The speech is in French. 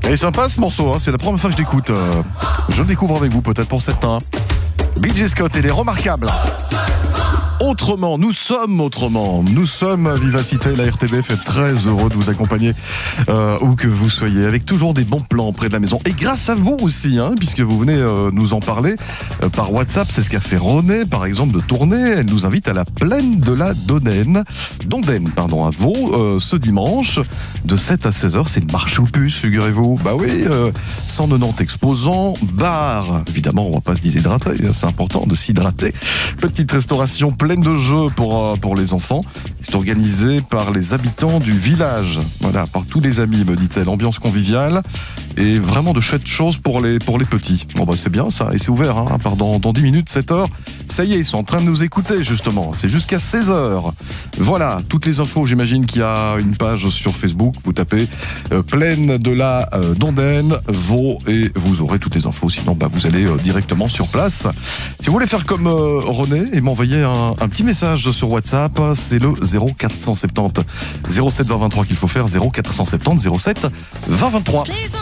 Et sympa ce morceau, hein, c'est la première fois que je l'écoute. Je le découvre avec vous peut-être pour certains. B.J. Scott et les Remarquables. Autrement, nous sommes Vivacité, la RTBF est très heureux de vous accompagner où que vous soyez, avec toujours des bons plans près de la maison. Et grâce à vous aussi, hein, puisque vous venez nous en parler par WhatsApp, c'est ce qu'a fait René, par exemple, de Tournai. Elle nous invite à la plaine de la Dondaine, à Vaud, ce dimanche, de 7 à 16h. C'est une marche aux puces, figurez-vous. Bah oui, 190 exposants, bar. Évidemment, on va pas se déshydrater, c'est important de s'hydrater. Petite restauration pleine de jeux pour les enfants. C'est organisé par les habitants du village. Voilà, par tous les amis, me dit-elle. Ambiance conviviale et vraiment de chouettes choses pour les petits. Bon bah c'est bien ça, et c'est ouvert, hein, dans 10 minutes, 7h. Ça y est, ils sont en train de nous écouter justement. C'est jusqu'à 16h. Voilà, toutes les infos, j'imagine qu'il y a une page sur Facebook. Vous tapez Plaine de la Dondaine, Vaud, et vous aurez toutes les infos. Sinon, bah, vous allez directement sur place. Si vous voulez faire comme René et m'envoyer un petit message sur WhatsApp, c'est le 0470 07 20 23 qu'il faut faire, 0470 07 20 23.